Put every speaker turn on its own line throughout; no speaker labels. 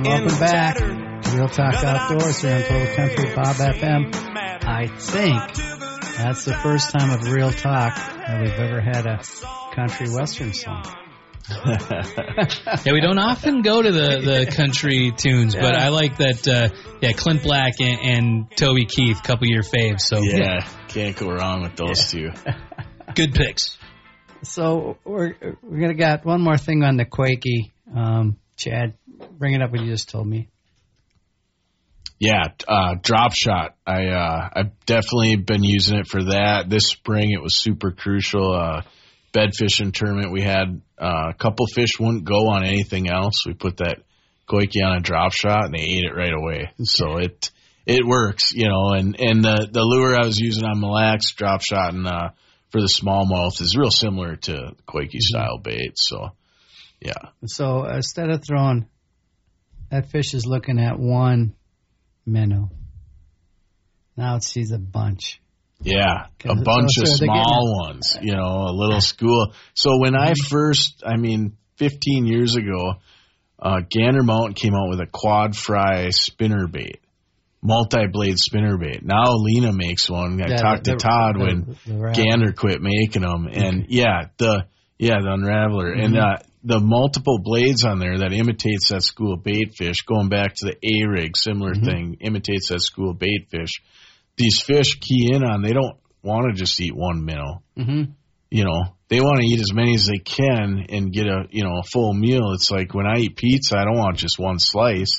And welcome back to Real Talk Outdoors here on Total Country Bob FM. I think that's the first time of Real Talk that we've ever had a country western song.
Yeah, we don't often go to the country tunes, but I like that, Clint Black and Toby Keith, couple of your faves. So
yeah, can't go wrong with those two.
Good picks.
So we're gonna got one more thing on the Quakey. Chad, bring it up what you just told me.
Yeah, drop shot. I've definitely been using it for that. This spring it was super crucial. Bed fishing tournament we had a couple fish wouldn't go on anything else. We put that Quakey on a drop shot and they ate it right away. So it works, and the lure I was using on Mille Lacs drop shot and for the smallmouth is real similar to Quakey style bait. So yeah.
So instead of throwing, that fish is looking at one minnow. Now it sees a bunch.
Yeah, a bunch of small ones, a little school. So when I first, 15 years ago, Gander Mountain came out with a quad fry spinnerbait, multi-blade spinnerbait. Now Lena makes one. I talked to Todd when Gander quit making them. And the Unraveler. Mm-hmm. And the multiple blades on there that imitates that school of bait fish, going back to the A-rig, similar thing, imitates that school of bait fish. These fish key in on, they don't want to just eat one minnow. Mm-hmm. They want to eat as many as they can and get a full meal. It's like when I eat pizza, I don't want just one slice,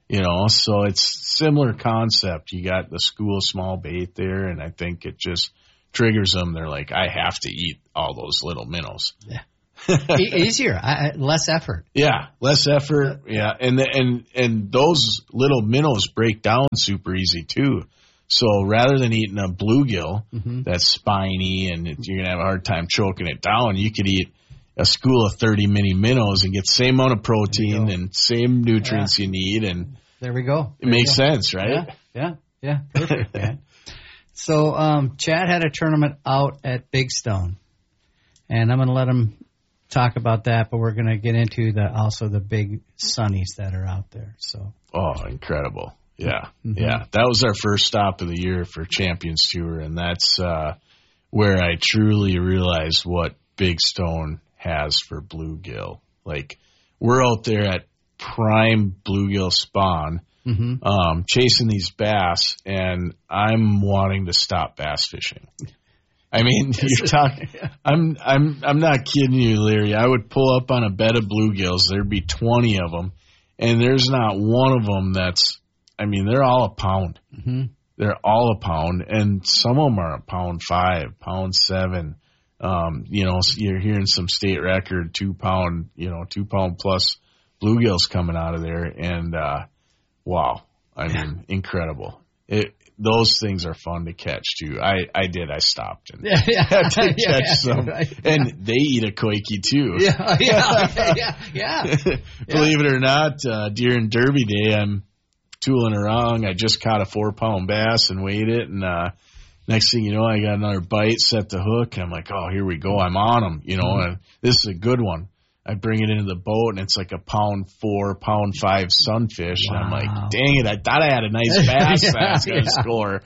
so it's similar concept. You got the school small bait there, and I think it just triggers them. They're like, I have to eat all those little minnows.
Yeah. Easier, less effort.
Yeah, less effort. Yeah, and those little minnows break down super easy too. So rather than eating a bluegill that's spiny and you're going to have a hard time choking it down, you could eat a school of 30 mini minnows and get the same amount of protein and same nutrients you need. And
there we go.
It makes sense, right?
Yeah. Perfect, man. So Chad had a tournament out at Big Stone, and I'm going to let him talk about that, but we're going to get into also the big sunnies that are out there. So
incredible. Yeah, yeah. That was our first stop of the year for Champions Tour, and that's where I truly realized what Big Stone has for bluegill. Like, we're out there at prime bluegill spawn, chasing these bass, and I'm wanting to stop bass fishing. You're talking. I'm not kidding you, Larry. I would pull up on a bed of bluegills. There'd be 20 of them, and there's not one of them that's. They're all a pound. Mm-hmm. They're all a pound, and some of them are £1.5, £1.7. You're hearing some state record 2 pound, 2 pound plus bluegills coming out of there, and wow, incredible. Those things are fun to catch too. I stopped and had to catch some, right. And they eat a Quakey too. Yeah. Believe it or not, during Derby Day, I'm tooling around. I just caught a 4 pound bass and weighed it, and next thing you know, I got another bite, set the hook, and I'm like, oh, here we go, I'm on them, and this is a good one. I bring it into the boat, and it's like a £1.4, £1.5 sunfish, and I'm like, dang it, I thought I had a nice bass that I was going to score,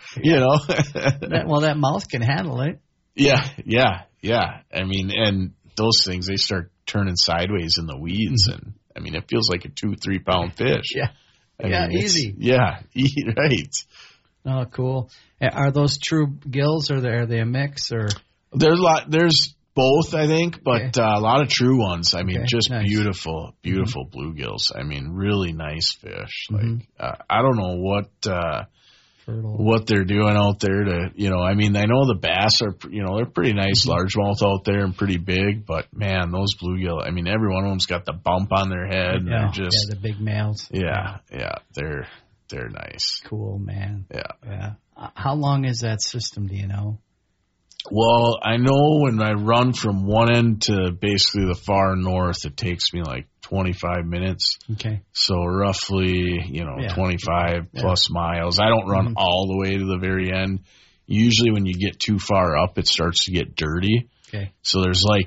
that mouth can handle it.
Yeah. And those things, they start turning sideways in the weeds, and it feels like a 2-3 pound fish.
Easy.
Right.
Oh, cool. Are those true gills, or are they a mix? Or
there's both, I think, but a lot of true ones. Just nice. beautiful bluegills. Really nice fish. Like I don't know what they're doing out there to, I know the bass are, they're pretty nice largemouth out there and pretty big, but man, those bluegill, every one of them's got the bump on their head. And they're just,
the big males.
Yeah. They're nice.
Cool, man.
Yeah.
How long is that system? Do you know?
Well, I know when I run from one end to basically the far north, it takes me like 25 minutes.
Okay.
So roughly, 25 plus miles. I don't run all the way to the very end. Usually when you get too far up, it starts to get dirty.
Okay.
So there's like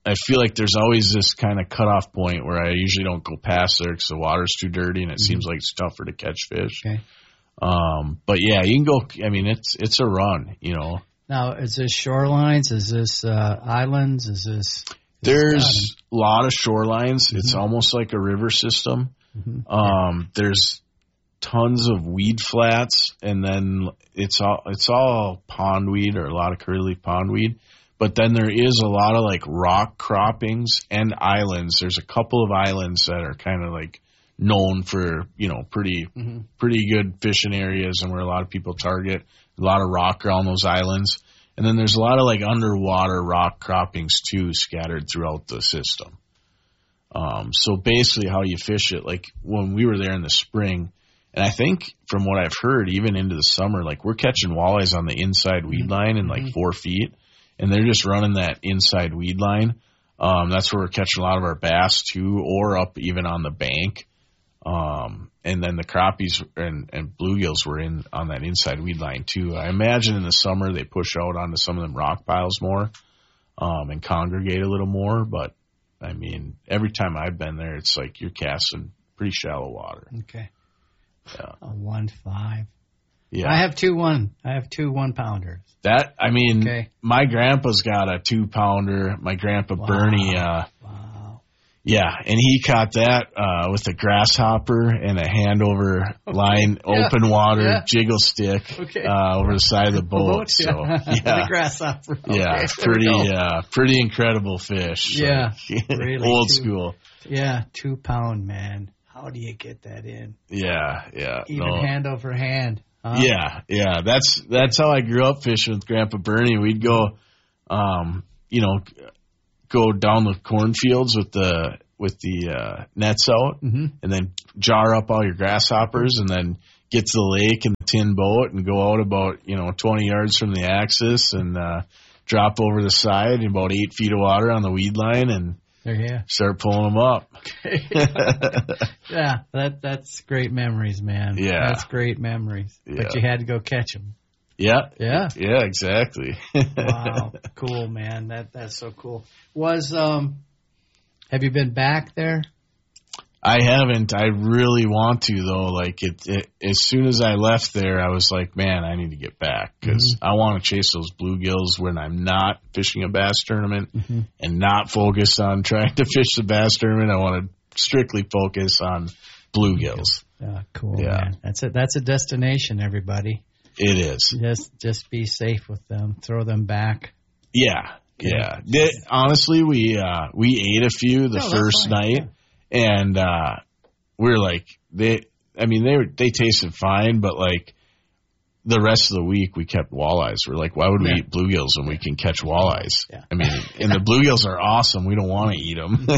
I feel like there's always this kind of cutoff point where I usually don't go past there because the water's too dirty and it seems like it's tougher to catch fish.
Okay.
But yeah, you can go. I mean, it's a run.
Now, is this shorelines? Is this islands? Is this?
There's a lot of shorelines. It's almost like a river system. There's tons of weed flats, and then it's all pondweed or a lot of curly pondweed. But then there is a lot of like rock croppings and islands. There's a couple of islands that are kind of like known for pretty good fishing areas, and where a lot of people target. A lot of rock around those islands. And then there's a lot of like underwater rock croppings too scattered throughout the system. So basically how you fish it, like when we were there in the spring, and I think from what I've heard, even into the summer, like we're catching walleyes on the inside weed line in like 4 feet, and they're just running that inside weed line. That's where we're catching a lot of our bass too, or up even on the bank. And then the crappies and bluegills were on that inside weed line too. I imagine in the summer they push out onto some of them rock piles more, and congregate a little more. But I mean, every time I've been there, it's like you're casting pretty shallow water.
Okay.
Yeah.
A 1.5.
Yeah.
I have two 1-pounders.
That, I mean,
Okay.
my grandpa's got a 2-pounder. My grandpa Bernie,
Wow.
yeah, and he caught that with a grasshopper and a hand over line, open water jiggle stick over the side of the boat. So
The grasshopper. Okay,
yeah, pretty incredible fish.
Yeah,
like,
really,
old school.
Yeah, 2-pound, man. How do you get that in?
Yeah.
Even hand over hand. Huh?
Yeah. That's how I grew up fishing with Grandpa Bernie. We'd go, go down the cornfields with the nets out, and then jar up all your grasshoppers, and then get to the lake in the tin boat and go out about 20 yards from the axis and drop over the side in about 8 feet of water on the weed line and start pulling them up.
Yeah, that's great memories, man.
Yeah,
that's great memories.
Yeah.
But you had to go catch them.
Yeah, exactly.
Wow, cool, man. That's so cool. Have you been back there?
I haven't. I really want to though. Like as soon as I left there, I was like, man, I need to get back because I want to chase those bluegills when I'm not fishing a bass tournament and not focus on trying to fish the bass tournament. I want to strictly focus on bluegills.
Cool. Yeah, man. That's a destination, everybody.
It is.
Just be safe with them. Throw them back.
Yeah. Okay. Yeah. Honestly, we ate a few the first night, and we were like, they tasted fine, but like the rest of the week we kept walleyes. We're like, why would we eat bluegills when we can catch walleyes? Yeah. I mean, and the bluegills are awesome. We don't want to eat them.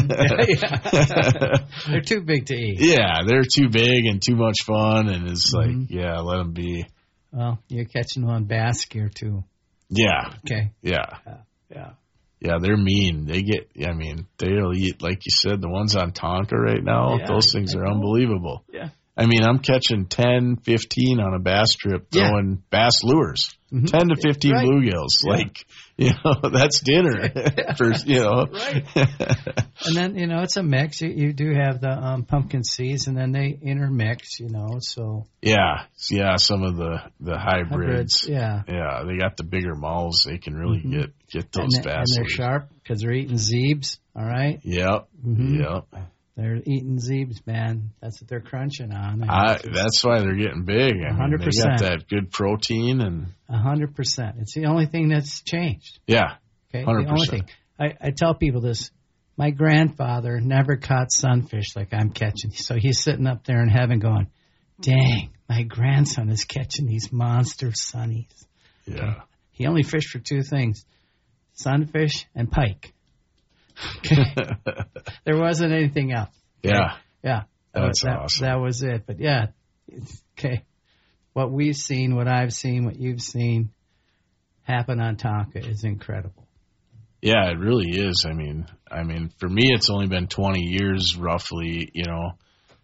They're too big to eat.
Yeah, they're too big and too much fun, and it's like, let them be.
Well, you're catching them on bass gear too.
Yeah.
Okay.
Yeah.
Yeah.
Yeah, they're mean. They'll eat, like you said, the ones on Tonka right now. Yeah, those things are unbelievable.
Yeah.
I mean, I'm catching 10, 15 on a bass trip throwing bass lures. 10 to 15 bluegills. Yeah. Like, that's dinner.
Right. And then, it's a mix. You do have the pumpkin seeds, and then they intermix, so.
Yeah, some of the hybrids.
Yeah.
Yeah, they got the bigger mouths. They can really get those bass.
And they're sharp because they're eating zeebs, all right?
Yep. Yep.
They're eating zeebs, man. That's what they're crunching on.
That's why they're getting big.
100%.
They got that good protein and
100%. It's the only thing that's changed.
Yeah.
Okay.
100%.
The only thing. I tell people this. My grandfather never caught sunfish like I'm catching. So he's sitting up there in heaven going, "Dang, my grandson is catching these monster sunnies."
Yeah.
Okay? He only fished for 2 things: sunfish and pike. Okay. There wasn't anything else. Okay? Yeah.
That's awesome.
That was it. But yeah, okay. What we've seen, what I've seen, what you've seen happen on Tonka is incredible.
Yeah, it really is. I mean, for me, it's only been 20 years roughly,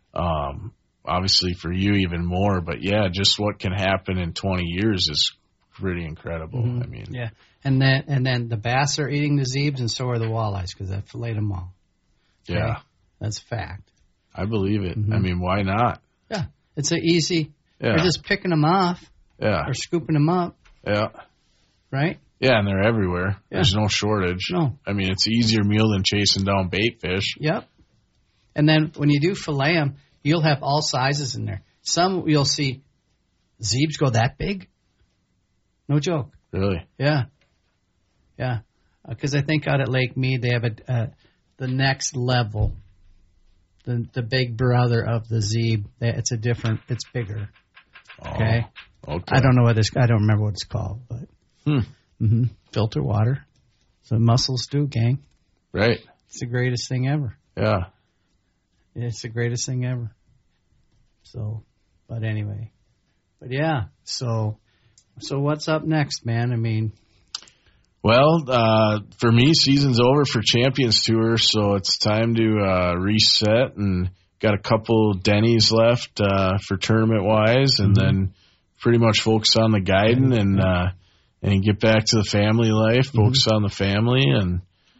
obviously for you even more, but yeah, just what can happen in 20 years is pretty incredible.
Mm-hmm.
I mean,
yeah. And then the bass are eating the zebes, and so are the walleyes because I filleted them all. Okay?
yeah,
That's fact.
I believe it.
Mm-hmm.
I mean, why not?
Yeah, it's a easy.
Yeah,
They're just picking them off
yeah,
or scooping them up,
yeah,
right?
yeah, and they're everywhere.
Yeah.
There's no shortage.
No.
I mean, it's an easier meal than chasing down bait fish.
Yep. And then when you do fillet them, you'll have all sizes in there. Some you'll see zebes go that big. No joke.
Really?
Yeah. Yeah. Because I think out at Lake Mead they have the next level, the big brother of the zebe. It's it's bigger. Okay.
Okay.
I don't remember what it's called, but filter water. So mussels do, gang.
Right.
It's the greatest thing ever.
Yeah.
It's the greatest thing ever. So, but anyway, but yeah. So what's up next, man? I mean,
well, for me, season's over for Champions Tour, so it's time to reset, and got a couple Denny's left for tournament wise, and then pretty much focus on the guiding and get back to the family life, focus on the family, and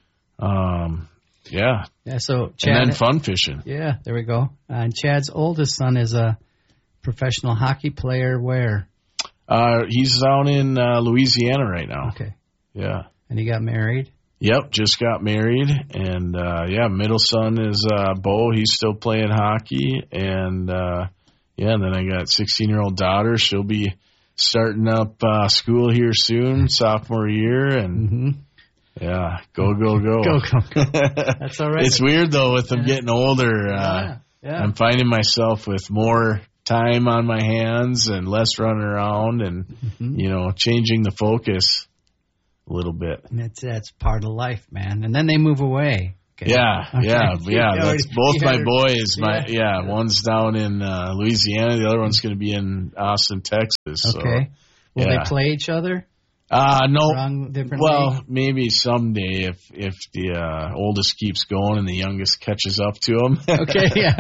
yeah.
So Chad,
and then fun fishing.
Yeah, there we go. And Chad's oldest son is a professional hockey player. Where?
He's down in Louisiana right now.
Okay.
Yeah.
And he got married?
Yep, just got married. And, middle son is Bo. He's still playing hockey. And, and then I got 16-year-old daughter. She'll be starting up school here soon, sophomore year. And, yeah, go.
Go. That's all right.
It's weird, though, with them getting older.
Yeah.
I'm finding myself with more time on my hands and less running around and, changing the focus a little bit.
And that's part of life, man. And then they move away. Okay.
Yeah. That's both my boys.
Yeah.
One's down in Louisiana. The other one's going to be in Austin, Texas. So,
okay. Will they play each other?
No.
Different
well,
league?
maybe someday if the oldest keeps going and the youngest catches up to him.
Okay, yeah.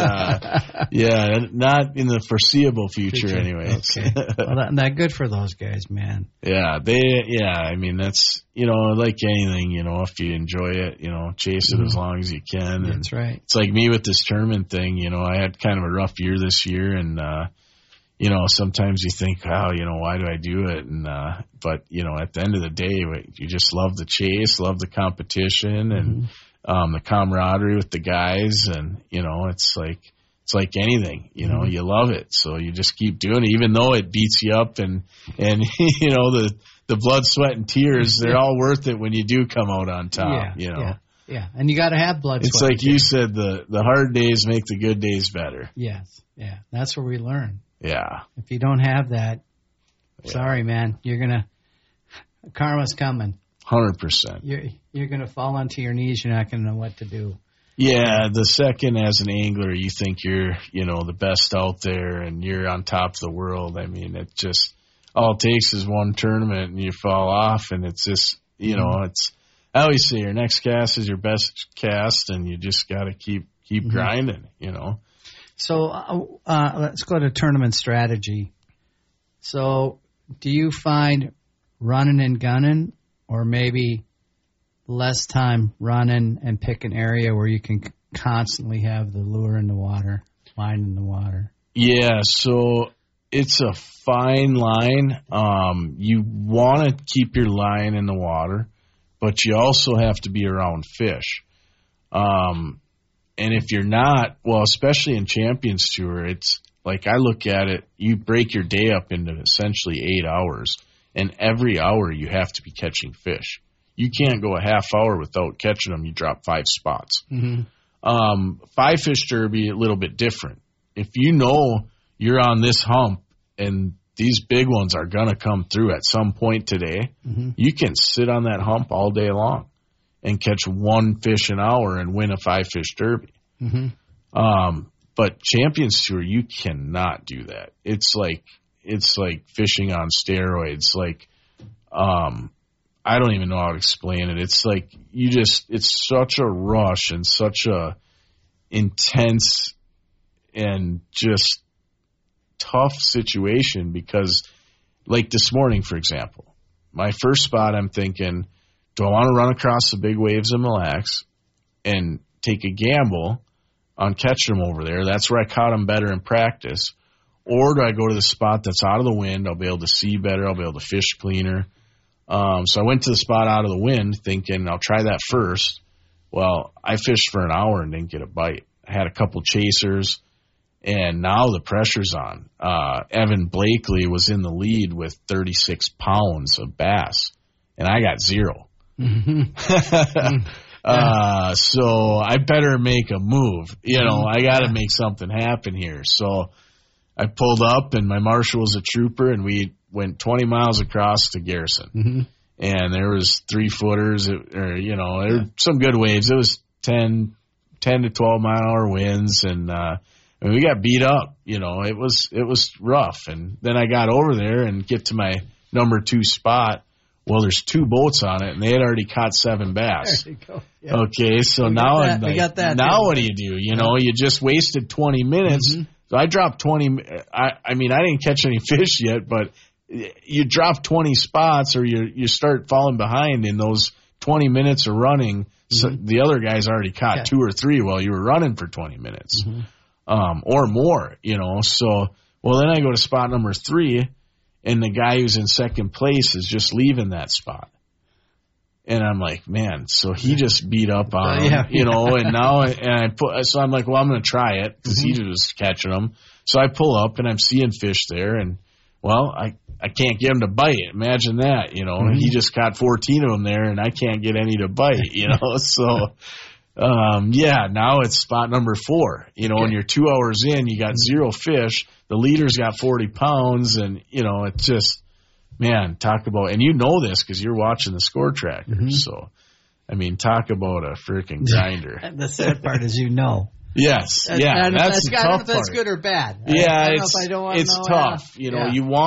But not in the foreseeable future, anyways.
Okay. Well, that's good for those guys, man.
Yeah, I mean, that's like anything. If you enjoy it, chase it as long as you can. And
that's right.
It's like me with this tournament thing. I had kind of a rough year this year, and sometimes you think, wow, why do I do it? And, but at the end of the day, you just love the chase, love the competition and, the camaraderie with the guys. And, it's like anything, you love it. So you just keep doing it, even though it beats you up and, the blood, sweat and tears, they're all worth it when you do come out on top,
Yeah. And you got to have blood,
it's
sweat.
It's like you said, the hard days make the good days better.
Yes. Yeah. That's where we learn.
Yeah.
If you don't have that, sorry, man, karma's coming.
100%.
You're gonna fall onto your knees. You're not gonna know what to do.
Yeah, the second as an angler, you think you're, the best out there and you're on top of the world. I mean, it just all it takes is one tournament and you fall off, and it's just, it's. I always say your next cast is your best cast, and you just got to keep grinding.
So let's go to tournament strategy. So do you find running and gunning, or maybe less time running and pick an area where you can constantly have the lure in the water, line in the water? Yeah,
so it's a fine line. You want to keep your line in the water, but you also have to be around fish. And if you're not, well, especially in Champions Tour, it's like I look at it, you break your day up into essentially 8 hours, and every hour you have to be catching fish. You can't go a half hour without catching them. You drop 5 spots. 5-fish derby, a little bit different. If you're on this hump and these big ones are going to come through at some point today, you can sit on that hump all day long and catch 1 fish an hour and win a 5-fish derby. But Champions Tour, you cannot do that. It's like fishing on steroids. Like, I don't even know how to explain it. It's like it's such a rush and such a intense and just tough situation, because like this morning, for example, my first spot, I'm thinking, do I want to run across the big waves of Mille Lacs and take a gamble on catching them over there? That's where I caught them better in practice. Or do I go to the spot that's out of the wind? I'll be able to see better. I'll be able to fish cleaner. So I went to the spot out of the wind thinking I'll try that first. Well, I fished for an hour and didn't get a bite. I had a couple chasers, and now the pressure's on. Evan Blakely was in the lead with 36 pounds of bass, and I got 0. So I better make a move. I got to make something happen here. So I pulled up, and my marshal was a trooper, and we went 20 miles across to Garrison. And there was 3-footers, there were some good waves. It was 10 to 12 mile an hour winds, and we got beat up. It was rough. And then I got over there and get to my number 2 spot. Well, there's 2 boats on it, and they had already caught 7 bass.
There you go. Yeah.
Okay, so now I'm like, now what do you do? You just wasted 20 minutes. So I dropped 20. I didn't catch any fish yet, but you drop 20 spots, or you start falling behind in those 20 minutes of running. So the other guys already caught 2 or 3 while you were running for 20 minutes, or more. So then I go to spot number 3. And the guy who's in second place is just leaving that spot. And I'm like, man, so he just beat up on him, and now, so I'm like, well, I'm going to try it because he was catching them. So I pull up and I'm seeing fish there, and well, I can't get him to bite. Imagine that, he just caught 14 of them there, and I can't get any to bite, so, now it's spot number 4, when you're 2 hours in, you got 0 fish. The leader's got 40 pounds, and, it's just, man, talk about, and this because you're watching the score tracker. So, talk about a freaking grinder.
The sad part is
Yes.
That's the tough part. That's good or bad.
Yeah, it's tough. You want